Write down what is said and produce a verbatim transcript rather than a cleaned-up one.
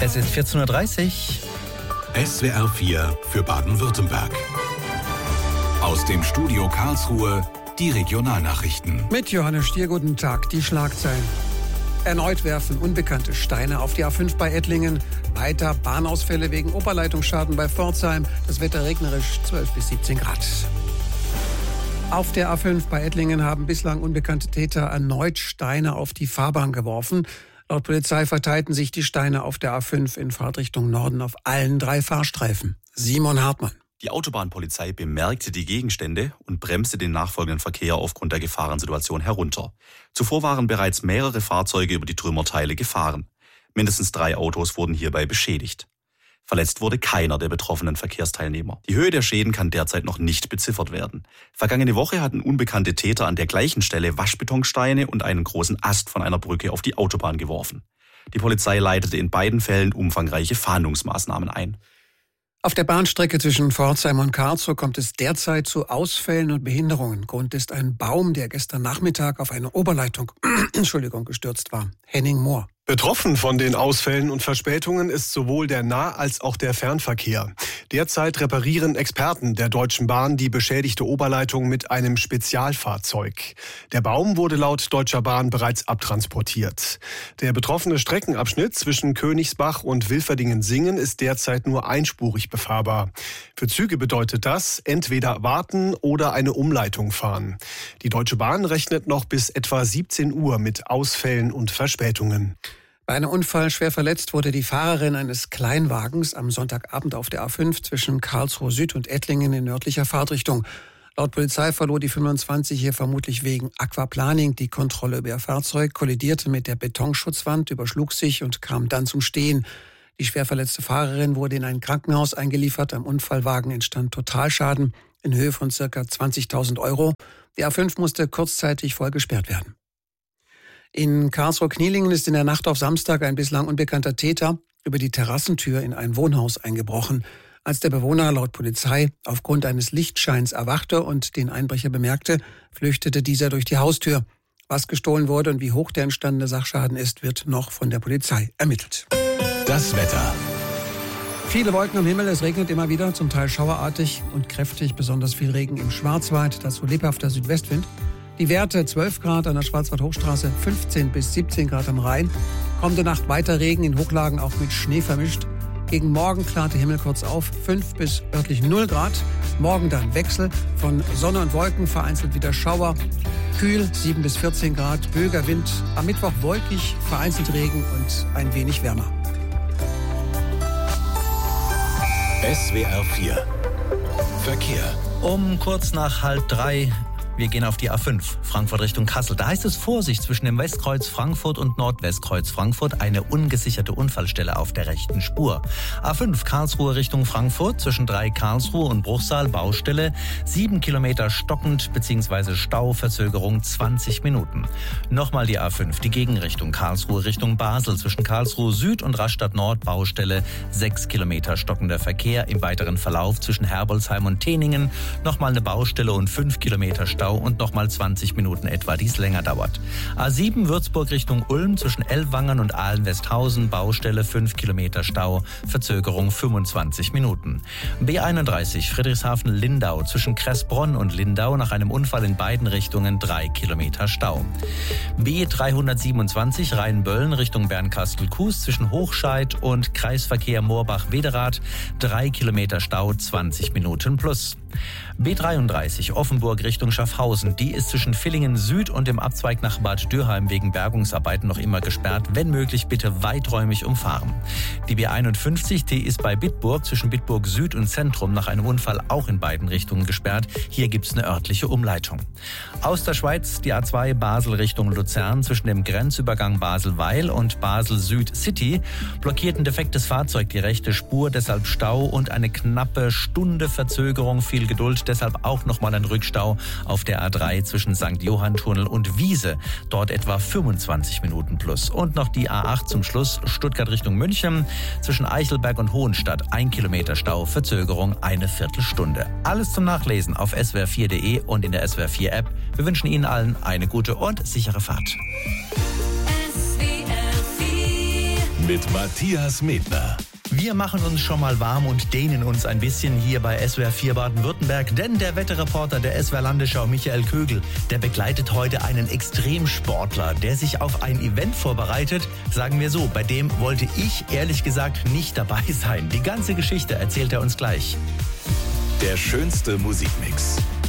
Es ist vierzehn Uhr dreißig. S W R vier für Baden-Württemberg. Aus dem Studio Karlsruhe die Regionalnachrichten. Mit Johannes Stier, guten Tag, die Schlagzeilen. Erneut werfen unbekannte Steine auf die A fünf bei Ettlingen. Weiter Bahnausfälle wegen Oberleitungsschaden bei Pforzheim. Das Wetter regnerisch, zwölf bis siebzehn Grad. Auf der A fünf bei Ettlingen haben bislang unbekannte Täter erneut Steine auf die Fahrbahn geworfen. Laut Polizei verteilten sich die Steine auf der A fünf in Fahrtrichtung Norden auf allen drei Fahrstreifen. Simon Hartmann. Die Autobahnpolizei bemerkte die Gegenstände und bremste den nachfolgenden Verkehr aufgrund der Gefahrensituation herunter. Zuvor waren bereits mehrere Fahrzeuge über die Trümmerteile gefahren. Mindestens drei Autos wurden hierbei beschädigt. Verletzt wurde keiner der betroffenen Verkehrsteilnehmer. Die Höhe der Schäden kann derzeit noch nicht beziffert werden. Vergangene Woche hatten unbekannte Täter an der gleichen Stelle Waschbetonsteine und einen großen Ast von einer Brücke auf die Autobahn geworfen. Die Polizei leitete in beiden Fällen umfangreiche Fahndungsmaßnahmen ein. Auf der Bahnstrecke zwischen Pforzheim und Karlsruhe kommt es derzeit zu Ausfällen und Behinderungen. Grund ist ein Baum, der gestern Nachmittag auf eine Oberleitung Entschuldigung, gestürzt war. Henning Mohr. Betroffen von den Ausfällen und Verspätungen ist sowohl der Nah- als auch der Fernverkehr. Derzeit reparieren Experten der Deutschen Bahn die beschädigte Oberleitung mit einem Spezialfahrzeug. Der Baum wurde laut Deutscher Bahn bereits abtransportiert. Der betroffene Streckenabschnitt zwischen Königsbach und Wilferdingen-Singen ist derzeit nur einspurig befahrbar. Für Züge bedeutet das entweder warten oder eine Umleitung fahren. Die Deutsche Bahn rechnet noch bis etwa siebzehn Uhr mit Ausfällen und Verspätungen. Bei einem Unfall schwer verletzt wurde die Fahrerin eines Kleinwagens am Sonntagabend auf der A fünf zwischen Karlsruhe Süd und Ettlingen in nördlicher Fahrtrichtung. Laut Polizei verlor die fünfundzwanzig hier vermutlich wegen Aquaplaning die Kontrolle über ihr Fahrzeug, kollidierte mit der Betonschutzwand, überschlug sich und kam dann zum Stehen. Die schwer verletzte Fahrerin wurde in ein Krankenhaus eingeliefert. Am Unfallwagen entstand Totalschaden in Höhe von ca. zwanzigtausend Euro. Die A fünf musste kurzzeitig voll gesperrt werden. In Karlsruhe-Knielingen ist in der Nacht auf Samstag ein bislang unbekannter Täter über die Terrassentür in ein Wohnhaus eingebrochen. Als der Bewohner laut Polizei aufgrund eines Lichtscheins erwachte und den Einbrecher bemerkte, flüchtete dieser durch die Haustür. Was gestohlen wurde und wie hoch der entstandene Sachschaden ist, wird noch von der Polizei ermittelt. Das Wetter. Viele Wolken am Himmel, es regnet immer wieder, zum Teil schauerartig und kräftig, besonders viel Regen im Schwarzwald, dazu lebhafter Südwestwind. Die Werte zwölf Grad an der Schwarzwald-Hochstraße, fünfzehn bis siebzehn Grad am Rhein. Kommende Nacht weiter Regen, in Hochlagen auch mit Schnee vermischt. Gegen Morgen klart der Himmel kurz auf, fünf bis örtlich null Grad. Morgen dann Wechsel von Sonne und Wolken, vereinzelt wieder Schauer. Kühl, sieben bis vierzehn Grad, böiger Wind. Am Mittwoch wolkig, vereinzelt Regen und ein wenig wärmer. S W R vier Verkehr. Um kurz nach halb drei. Wir gehen auf die A fünf, Frankfurt Richtung Kassel. Da heißt es Vorsicht zwischen dem Westkreuz Frankfurt und Nordwestkreuz Frankfurt. Eine ungesicherte Unfallstelle auf der rechten Spur. A fünf Karlsruhe Richtung Frankfurt zwischen drei Karlsruhe und Bruchsal Baustelle. Sieben Kilometer stockend bzw. Stauverzögerung zwanzig Minuten. Nochmal die A fünf, die Gegenrichtung Karlsruhe Richtung Basel zwischen Karlsruhe Süd und Rastatt Nord Baustelle. Sechs Kilometer stockender Verkehr im weiteren Verlauf zwischen Herbolzheim und Teningen. Nochmal eine Baustelle und fünf Kilometer Stau und nochmal zwanzig Minuten etwa, dies länger dauert. A sieben Würzburg Richtung Ulm zwischen Ellwangen und Ahlen-Westhausen, Baustelle fünf Kilometer Stau, Verzögerung fünfundzwanzig Minuten. B einunddreißig Friedrichshafen-Lindau zwischen Kressbronn und Lindau nach einem Unfall in beiden Richtungen drei Kilometer Stau. B dreihundertsiebenundzwanzig Rheinböllen Richtung Bernkastel-Kues zwischen Hochscheid und Kreisverkehr Moorbach-Wederath, drei Kilometer Stau, zwanzig Minuten plus. B dreiunddreißig Offenburg Richtung Schaffhausen. Die ist zwischen Villingen Süd und dem Abzweig nach Bad Dürheim wegen Bergungsarbeiten noch immer gesperrt. Wenn möglich, bitte weiträumig umfahren. Die B einundfünfzig, die ist bei Bitburg zwischen Bitburg Süd und Zentrum nach einem Unfall auch in beiden Richtungen gesperrt. Hier gibt es eine örtliche Umleitung. Aus der Schweiz die A zwei Basel Richtung Luzern zwischen dem Grenzübergang Basel-Weil und Basel Süd City. Blockiert ein defektes Fahrzeug die rechte Spur, deshalb Stau und eine knappe Stunde Verzögerung. Viel Geduld, deshalb auch nochmal ein Rückstau auf der A drei zwischen Sankt Johann-Tunnel und Wiese. Dort etwa fünfundzwanzig Minuten plus. Und noch die A acht zum Schluss, Stuttgart Richtung München. Zwischen Eichelberg und Hohenstadt ein Kilometer Stau, Verzögerung eine Viertelstunde. Alles zum Nachlesen auf S W R vier Punkt de und in der S W R vier App. Wir wünschen Ihnen allen eine gute und sichere Fahrt. mit Matthias Medner. Wir machen uns schon mal warm und dehnen uns ein bisschen hier bei S W R vier Baden-Württemberg, denn der Wetterreporter der S W R Landesschau Michael Kögel, der begleitet heute einen Extremsportler, der sich auf ein Event vorbereitet. Sagen wir so, bei dem wollte ich ehrlich gesagt nicht dabei sein. Die ganze Geschichte erzählt er uns gleich. Der schönste Musikmix.